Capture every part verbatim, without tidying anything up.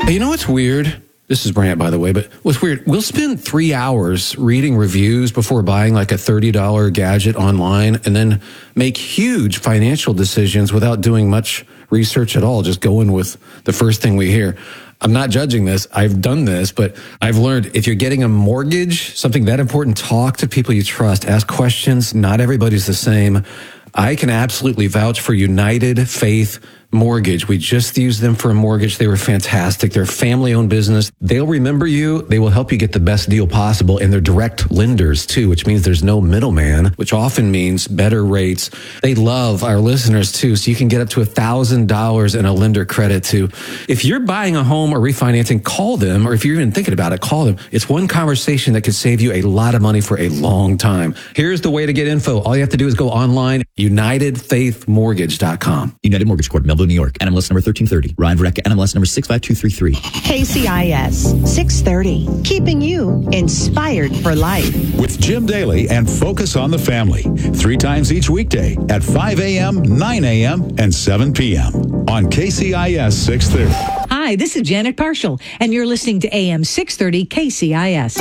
You know what's weird? This is Brant, by the way, but what's weird, we'll spend three hours reading reviews before buying like a thirty dollars gadget online and then make huge financial decisions without doing much research at all, just going with the first thing we hear. I'm not judging this. I've done this, but I've learned if you're getting a mortgage, something that important, talk to people you trust, ask questions. Not everybody's the same. I can absolutely vouch for United Faith Mortgage. We just used them for a mortgage. They were fantastic. They're a family-owned business. They'll remember you. They will help you get the best deal possible. And they're direct lenders, too, which means there's no middleman, which often means better rates. They love our listeners, too, so you can get up to one thousand dollars in a lender credit, too. If you're buying a home or refinancing, call them, or if you're even thinking about it, call them. It's one conversation that could save you a lot of money for a long time. Here's the way to get info. All you have to do is go online, united faith mortgage dot com. United Mortgage Corp, Melville, New York. N M L S number thirteen thirty. Ryan Vreck, N M L S number six five two three three. K C I S six thirty, keeping you inspired for life. With Jim Daly and Focus on the Family. Three times each weekday at five a.m., nine a.m., and seven p.m. on K C I S six thirty. Hi, this is Janet Parshall, and you're listening to A M six thirty K C I S.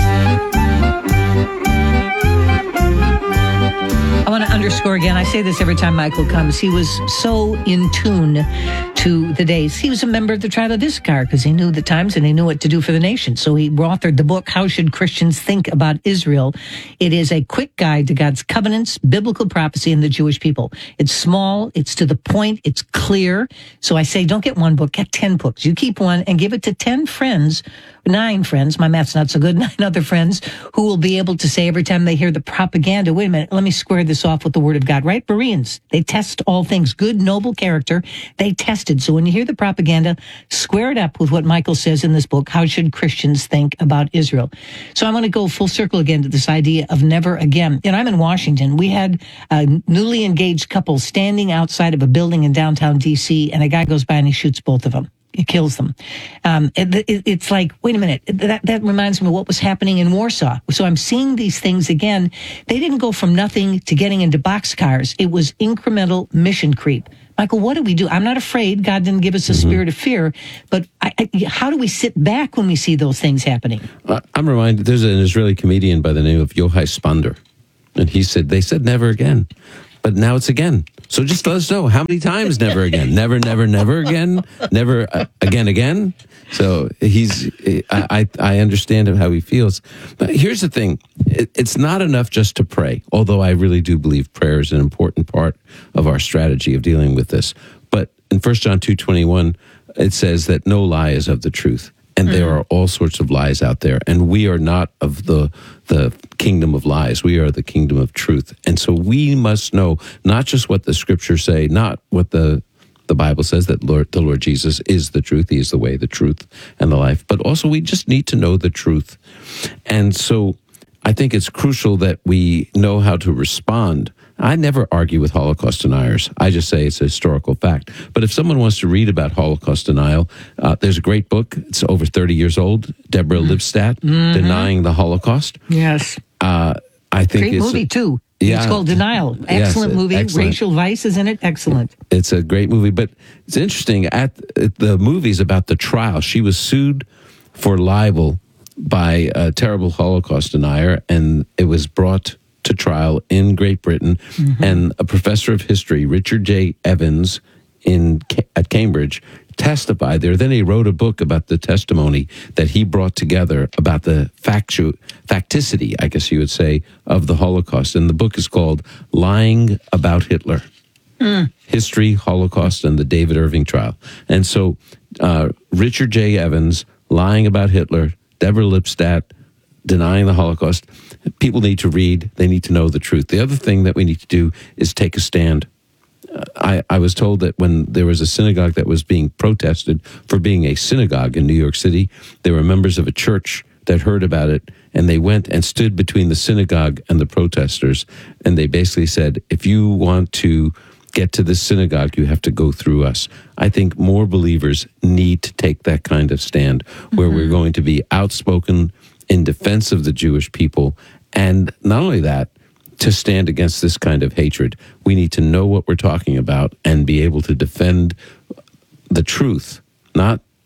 I want to underscore again, I say this every time Michael comes, he was so in tune to the days. He was a member of the tribe of Issachar because he knew the times and he knew what to do for the nation. So he authored the book, How Should Christians Think About Israel? It is a quick guide to God's covenants, biblical prophecy, and the Jewish people. It's small, it's to the point, it's clear. So I say, don't get one book, get ten books. You keep one and give it to ten friends, nine friends, my math's not so good, nine other friends who will be able to say every time they hear the propaganda, wait a minute, let me square this off with the Word of God, right? Bereans, they test all things, good, noble character, they tested. So when you hear the propaganda, square it up with what Michael says in this book, How Should Christians Think About Israel? So I'm going to go full circle again to this idea of never again. And I'm in Washington. We had a newly engaged couple standing outside of a building in downtown D C, and a guy goes by and he shoots both of them. It kills them. Um, it, it, it's like, wait a minute, that, that reminds me of what was happening in Warsaw. So I'm seeing these things again. They didn't go from nothing to getting into boxcars. It was incremental mission creep. Michael, what do we do? I'm not afraid. God didn't give us a mm-hmm. spirit of fear. But I, I, how do we sit back when we see those things happening? Uh, I'm reminded, there's an Israeli comedian by the name of Yochai Spander. And he said, they said never again. But now it's again. So just let us know how many times never again. Never, never, never again. Never uh, again, again. So he's, I, I, I understand how he feels. But here's the thing. It, it's not enough just to pray, although I really do believe prayer is an important part of our strategy of dealing with this. But in First John two twenty-one, it says that no lie is of the truth. And there are all sorts of lies out there. And we are not of the the kingdom of lies. We are the kingdom of truth. And so we must know not just what the scriptures say, not what the, the Bible says, that Lord, the Lord Jesus is the truth. He is the way, the truth, and the life. But also we just need to know the truth. And so I think it's crucial that we know how to respond. I never argue with Holocaust deniers. I just say it's a historical fact. But if someone wants to read about Holocaust denial, uh, there's a great book. It's over thirty years old. Deborah Lipstadt, mm-hmm. Denying the Holocaust. Yes. Uh, I think great it's movie, a, too. Yeah. It's called Denial. Excellent yes, movie. Excellent. Rachel Weisz is in it. Excellent. It's a great movie. But it's interesting. At the movie's about the trial. She was sued for libel by a terrible Holocaust denier, and it was brought to trial in Great Britain, mm-hmm. and a professor of history, Richard J. Evans, in at Cambridge, testified there. Then he wrote a book about the testimony that he brought together about the factu- facticity, I guess you would say, of the Holocaust. And the book is called Lying About Hitler. Mm. History, Holocaust, and the David Irving Trial. And so uh, Richard J. Evans, Lying About Hitler, Deborah Lipstadt, Denying the Holocaust. People need to read. They need to know the truth. The other thing that we need to do is take a stand. Uh, I, I was told that when there was a synagogue that was being protested for being a synagogue in New York City, there were members of a church that heard about it, and they went and stood between the synagogue and the protesters, and they basically said, if you want to get to this synagogue, you have to go through us. I think more believers need to take that kind of stand where mm-hmm. we're going to be outspoken in defense of the Jewish people. And not only that, to stand against this kind of hatred, we need to know what we're talking about and be able to defend the truth, not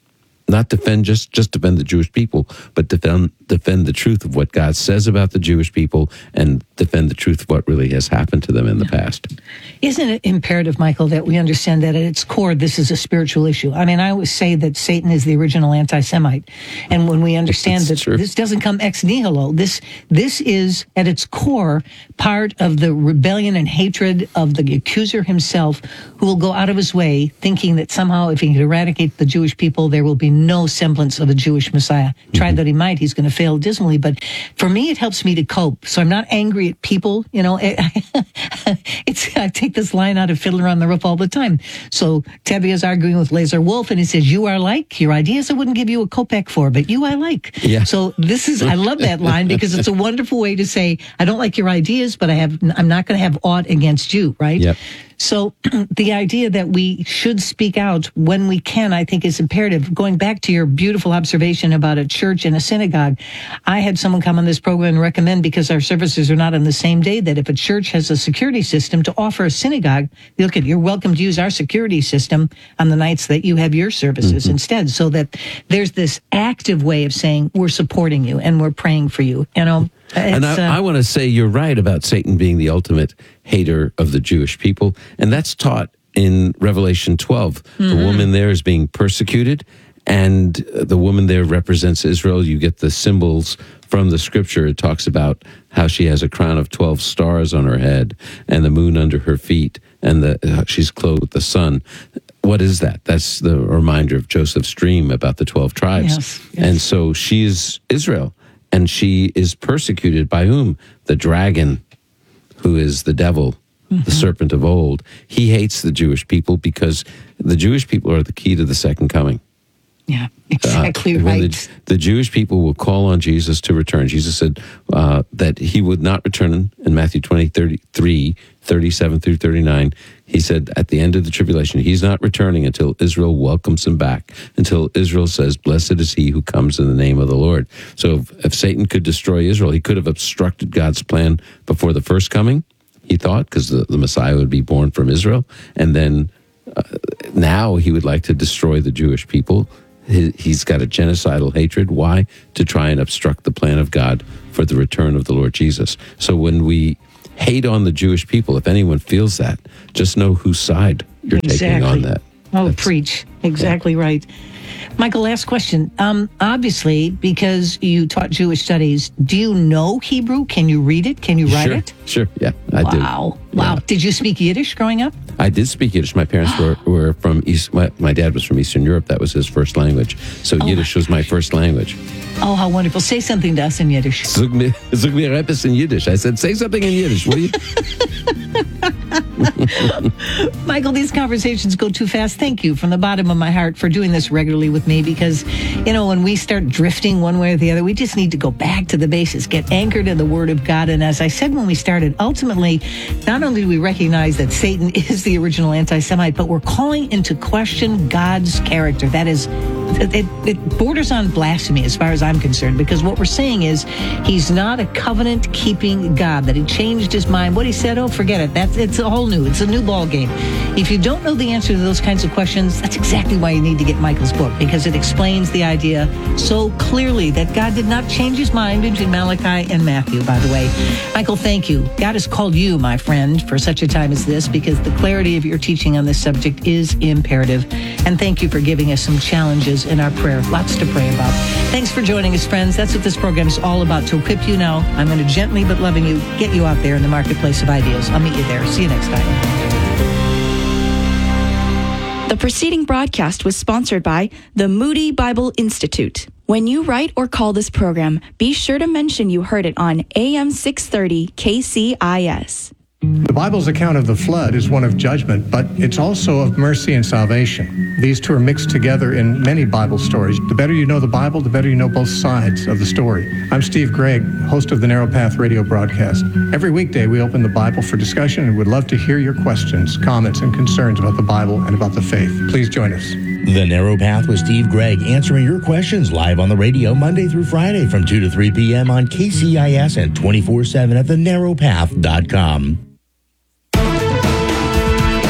not defend just just defend the Jewish people, but defend defend the truth of what God says about the Jewish people and defend the truth of what really has happened to them in the past. Isn't it imperative, Michael, that we understand that at its core, this is a spiritual issue? I mean, I always say that Satan is the original anti-Semite. And when we understand That's that true. this doesn't come ex nihilo, this, this is at its core part of the rebellion and hatred of the accuser himself, who will go out of his way thinking that somehow if he can eradicate the Jewish people, there will be no semblance of a Jewish Messiah. Try Mm-hmm. that he might, he's going to fail dismally. But for me, it helps me to cope. So I'm not angry at people. You know, it's, I take this line out of Fiddler on the Roof all the time. So Tevye is arguing with Laser Wolf, and he says, "You are like, your ideas I wouldn't give you a kopeck for, but you I like." Yeah. So this is, I love that line because it's a wonderful way to say, I don't like your ideas, but I have, I'm not going to have aught against you, right? Yep. So the idea that we should speak out when we can, I think, is imperative. Going back to your beautiful observation about a church and a synagogue, I had someone come on this program and recommend, because our services are not on the same day, that if a church has a security system, to offer a synagogue, look at, you're welcome to use our security system on the nights that you have your services mm-hmm. instead, so that there's this active way of saying we're supporting you and we're praying for you. You know. And I, uh, I want to say you're right about Satan being the ultimate hater of the Jewish people. And that's taught in Revelation twelve. Mm-hmm. The woman there is being persecuted, and the woman there represents Israel. You get the symbols from the scripture. It talks about how she has a crown of twelve stars on her head and the moon under her feet, and the, uh, she's clothed with the sun. What is that? That's the reminder of Joseph's dream about the twelve tribes. Yes, yes. And so she is Israel. And she is persecuted by whom? The dragon, who is the devil, mm-hmm. the serpent of old. He hates the Jewish people because the Jewish people are the key to the second coming. Yeah, exactly uh, right. The, the Jewish people will call on Jesus to return. Jesus said uh, that he would not return in Matthew twenty, thirty-three, thirty-seven through thirty-nine. He said at the end of the tribulation, he's not returning until Israel welcomes him back, until Israel says, "Blessed is he who comes in the name of the Lord." So if, if Satan could destroy Israel, he could have obstructed God's plan before the first coming, he thought, because the, the Messiah would be born from Israel. And then uh, now he would like to destroy the Jewish people. He's got a genocidal hatred. Why? To try and obstruct the plan of God for the return of the Lord Jesus. So when we hate on the Jewish people, if anyone feels that, just know whose side you're exactly. taking on that. Oh, That's, preach. Exactly yeah. right. Michael, last question. Um, obviously, because you taught Jewish studies, do you know Hebrew? Can you read it? Can you write sure, it? Sure, yeah, I wow. do. Wow. Wow. Yeah. Did you speak Yiddish growing up? I did speak Yiddish. My parents were, were from East, my, my dad was from Eastern Europe. That was his first language. So oh Yiddish my was my first language. Oh, how wonderful. Say something to us in Yiddish. Zug mir, zug mir etwas in Yiddish. I said, say something in Yiddish, will you? Michael, these conversations go too fast. Thank you from the bottom of my heart for doing this regularly with me, because, you know, when we start drifting one way or the other, we just need to go back to the basics, get anchored in the Word of God. And as I said when we started, ultimately, not only do we recognize that Satan is the original anti-Semite, but we're calling into question God's character. That is, it, it borders on blasphemy as far as I'm concerned, because what we're saying is he's not a covenant-keeping God, that he changed his mind. What he said, oh, forget it. That's, it's a whole new, it's a new ball game. If you don't know the answer to those kinds of questions, that's exactly why you need to get Michael's book, because it explains the idea so clearly that God did not change his mind between Malachi and Matthew, by the way. Michael, thank you. God has called you, my friend, for such a time as this, because the clarity of your teaching on this subject is imperative. And thank you for giving us some challenges in our prayer. Lots to pray about. Thanks for joining us, friends. That's what this program is all about, to equip you now. I'm going to gently but loving you get you out there in the marketplace of ideas. I'll meet you there. See you next time. The preceding broadcast was sponsored by the Moody Bible Institute. When you write or call this program, be sure to mention you heard it on A M six thirty K C I S. The Bible's account of the flood is one of judgment, but it's also of mercy and salvation. These two are mixed together in many Bible stories. The better you know the Bible, the better you know both sides of the story. I'm Steve Gregg, host of the Narrow Path radio broadcast. Every weekday we open the Bible for discussion and would love to hear your questions, comments, and concerns about the Bible and about the faith. Please join us. The Narrow Path with Steve Gregg, answering your questions live on the radio Monday through Friday from two to three p.m. on K C I S and twenty-four seven at the narrow path dot com. Hi,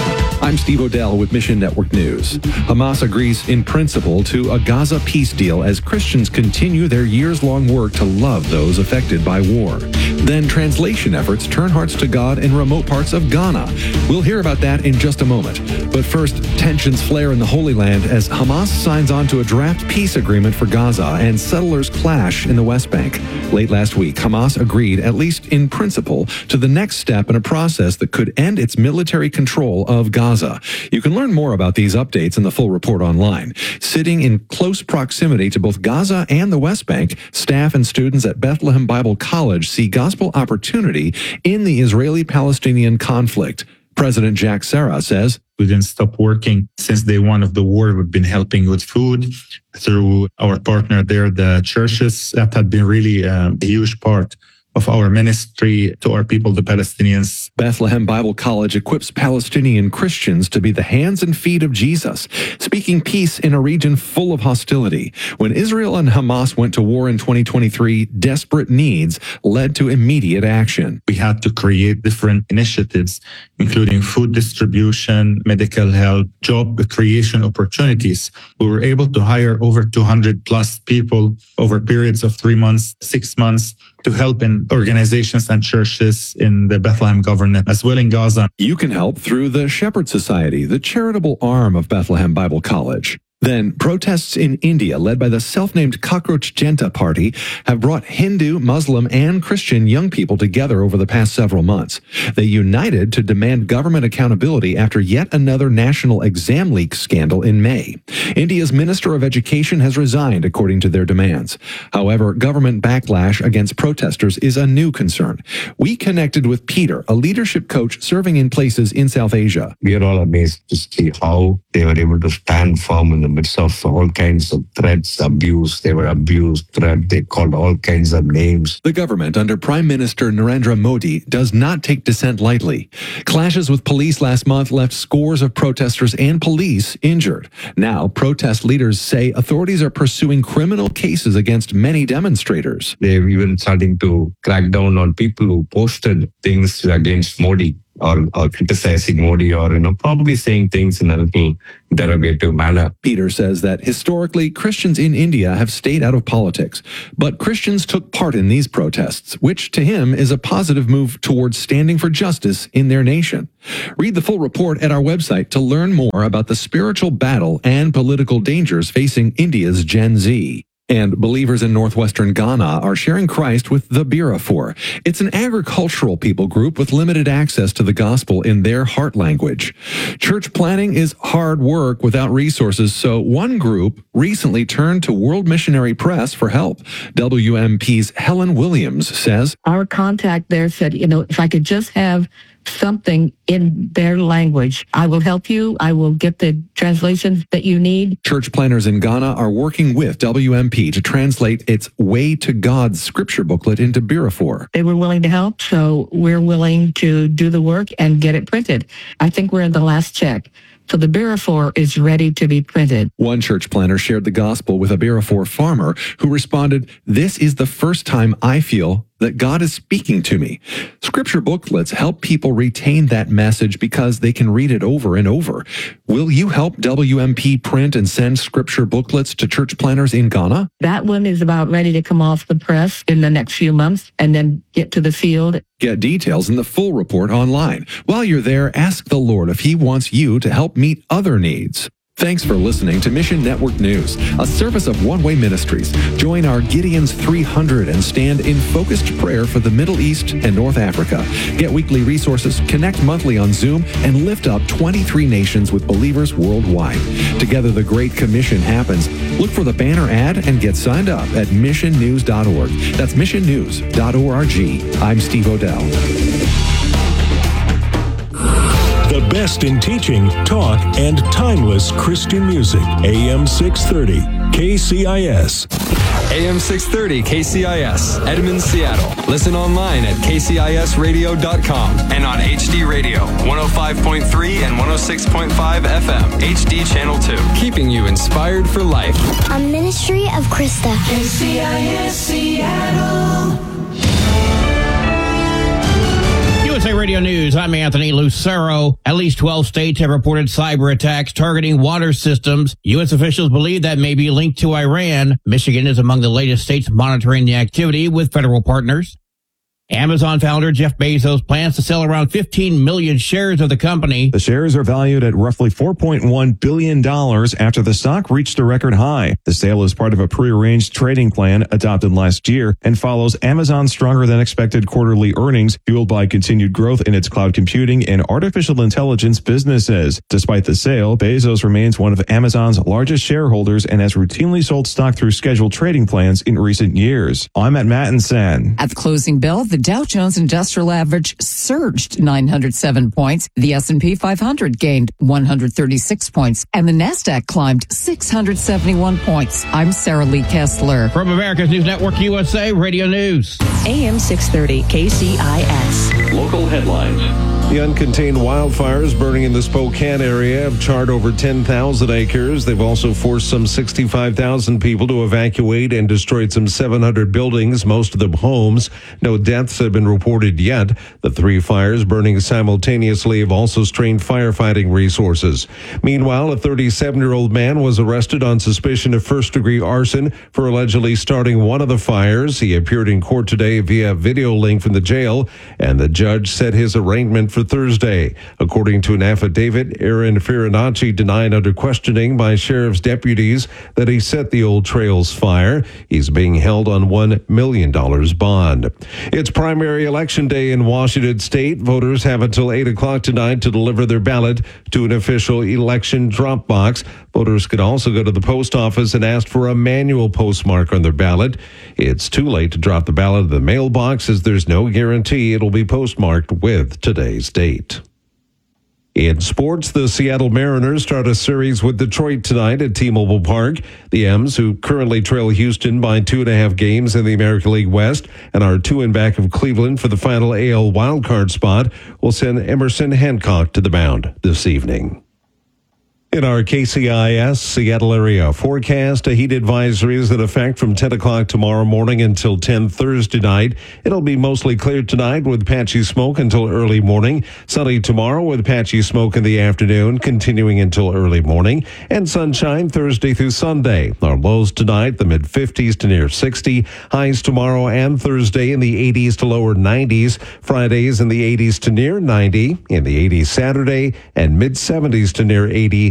I'm Steve Odell with Mission Network News. Hamas agrees in principle to a Gaza peace deal as Christians continue their years-long work to love those affected by war. Then translation efforts turn hearts to God in remote parts of Ghana. We'll hear about that in just a moment. But first, tensions flare in the Holy Land as Hamas signs on to a draft peace agreement for Gaza and settlers clash in the West Bank. Late last week, Hamas agreed, at least in principle, to the next step in a process that could end its military control of Gaza. You can learn more about these updates in the full report online. Sitting in close proximity to both Gaza and the West Bank, staff and students at Bethlehem Bible College see gospel opportunity in the Israeli-Palestinian conflict. President Jack Serra says, "We didn't stop working since day one of the war. We've been helping with food through our partner there, the churches. That had been really um, a huge part of our ministry to our people, the Palestinians." Bethlehem Bible College equips Palestinian Christians to be the hands and feet of Jesus, speaking peace in a region full of hostility. When Israel and Hamas went to war in twenty twenty-three, desperate needs led to immediate action. We had to create different initiatives, including food distribution, medical help, job creation opportunities. We were able to hire over two hundred plus people over periods of three months, six months, to help in organizations and churches in the Bethlehem Governorate, as well in Gaza. You can help through the Shepherd Society, the charitable arm of Bethlehem Bible College. Then, protests in India, led by the self-named Cockroach Janta Party, have brought Hindu, Muslim, and Christian young people together over the past several months. They united to demand government accountability after yet another national exam leak scandal in May. India's Minister of Education has resigned, according to their demands. However, government backlash against protesters is a new concern. We connected with Peter, a leadership coach serving in places in South Asia. We are all amazed to see how they were able to stand firm in the midst of all kinds of threats, abuse. They were abused, threat. They called all kinds of names. The government under Prime Minister Narendra Modi does not take dissent lightly. Clashes with police last month left scores of protesters and police injured. Now, protest leaders say authorities are pursuing criminal cases against many demonstrators. They're even starting to crack down on people who posted things against Modi. Or, or criticizing Modi, or, you know, probably saying things in a little derogative manner. Peter says that historically, Christians in India have stayed out of politics, but Christians took part in these protests, which to him is a positive move towards standing for justice in their nation. Read the full report at our website to learn more about the spiritual battle and political dangers facing India's Gen Z. And believers in northwestern Ghana are sharing Christ with the Birafor. It's an agricultural people group with limited access to the gospel in their heart language. Church planting is hard work without resources, so one group recently turned to World Missionary Press for help. W M P's Helen Williams says, "Our contact there said, you know, if I could just have something in their language, I will help you. I will get the translations that you need." Church planners in Ghana are working with W M P to translate its Way to God scripture booklet into Birafor. They were willing to help, so we're willing to do the work and get it printed. I think we're in the last check. So the Birafor is ready to be printed. One church planner shared the gospel with a Birafor farmer who responded, "This is the first time I feel that God is speaking to me." Scripture booklets help people retain that message because they can read it over and over. Will you help W M P print and send scripture booklets to church planners in Ghana? That one is about ready to come off the press in the next few months and then get to the field. Get details in the full report online. While you're there, ask the Lord if He wants you to help meet other needs. Thanks for listening to Mission Network News, a service of One Way Ministries. Join our Gideon's three hundred and stand in focused prayer for the Middle East and North Africa. Get weekly resources, connect monthly on Zoom, and lift up twenty-three nations with believers worldwide. Together, the Great Commission happens. Look for the banner ad and get signed up at mission news dot org. That's mission news dot org. I'm Steve Odell. The best in teaching, talk, and timeless Christian music. A M six thirty, K C I S. A M six thirty K C I S, Edmond, Seattle. Listen online at k c i s radio dot com and on H D Radio, one oh five point three and one oh six point five F M, H D Channel two. Keeping you inspired for life. A ministry of Krista. K C I S Seattle. U S A Radio Radio News. I'm Anthony Lucero. At least twelve states have reported cyber attacks targeting water systems. U S officials believe that may be linked to Iran. Michigan is among the latest states monitoring the activity with federal partners. Amazon founder Jeff Bezos plans to sell around fifteen million shares of the company. The shares are valued at roughly four point one billion dollars after the stock reached a record high. The sale is part of a prearranged trading plan adopted last year and follows Amazon's stronger than expected quarterly earnings, fueled by continued growth in its cloud computing and artificial intelligence businesses. Despite the sale, Bezos remains one of Amazon's largest shareholders and has routinely sold stock through scheduled trading plans in recent years. I'm at Mattinson. At the closing bell, the Dow Jones Industrial Average surged nine hundred seven points. The S and P five hundred gained one hundred thirty-six points, and the Nasdaq climbed six hundred seventy-one points. I'm Sarah Lee Kessler. From America's News Network U S A Radio News. A M six thirty K C I S. Local headlines. The uncontained wildfires burning in the Spokane area have charred over ten thousand acres. They've also forced some sixty-five thousand people to evacuate and destroyed some seven hundred buildings, most of them homes. No deaths have been reported yet. The three fires burning simultaneously have also strained firefighting resources. Meanwhile, a thirty-seven-year-old man was arrested on suspicion of first-degree arson for allegedly starting one of the fires. He appeared in court today via video link from the jail, and the judge set his arraignment for Thursday. According to an affidavit, Aaron Fiorinacci denied under questioning by sheriff's deputies that he set the Old Trails fire. He's being held on one million dollars bond. It's primary election day in Washington state. Voters have until eight o'clock tonight to deliver their ballot to an official election drop box. Voters could also go to the post office and ask for a manual postmark on their ballot. It's too late to drop the ballot in the mailbox, as there's no guarantee it'll be postmarked with today's date. In sports, the Seattle Mariners start a series with Detroit tonight at T-Mobile Park. The M's, who currently trail Houston by two and a half games in the American League West and are two in back of Cleveland for the final A L wildcard spot, will send Emerson Hancock to the mound this evening. In our K C I S Seattle area forecast, a heat advisory is in effect from ten o'clock tomorrow morning until ten Thursday night. It'll be mostly clear tonight with patchy smoke until early morning. Sunny tomorrow with patchy smoke in the afternoon, continuing until early morning. And sunshine Thursday through Sunday. Our lows tonight, the mid fifties to near sixty. Highs tomorrow and Thursday in the eighties to lower nineties. Fridays in the eighties to near ninety. In the eighties Saturday and mid seventies to near eighty